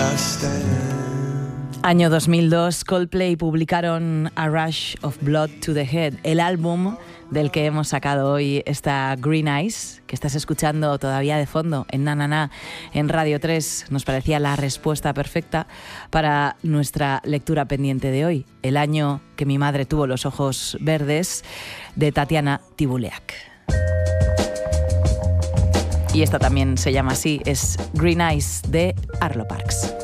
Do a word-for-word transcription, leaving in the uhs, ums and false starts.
I stand. Año dos mil dos, Coldplay publicaron A Rush of Blood to the Head, el álbum del que hemos sacado hoy esta Green Eyes, que estás escuchando todavía de fondo en Na Na Na, en Radio tres. Nos parecía la respuesta perfecta para nuestra lectura pendiente de hoy, el año que mi madre tuvo los ojos verdes, de Tatiana Tibuleac. Y esta también se llama así, es Green Eyes de Arlo Parks.